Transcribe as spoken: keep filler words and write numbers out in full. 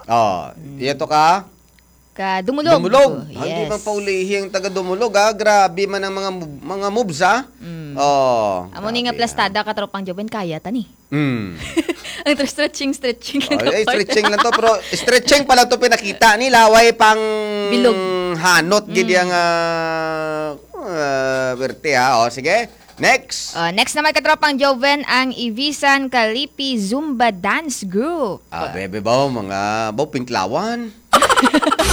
Oh, ito ka. Ka dumulog. Dumulog. Yes. Hindi man paulihing taga dumulog ha. Grabe man ang mga mov- mga moves ha. Mm. Oh. Amo ni nga grabe, plastada ka tropang Joven kaya tani. ha. Mm. Ang stretching stretching. Ay, ay, stretching lang to pero stretching pa lang to pinakita ni laway pang Bilog. hanot gid yang uh, uh, berte ha. O sige. Next. Uh, next naman katropang Joven ang Ibisan Kalipi Zumba Dance Group. Ah, bebe ba mga baw pinklawan.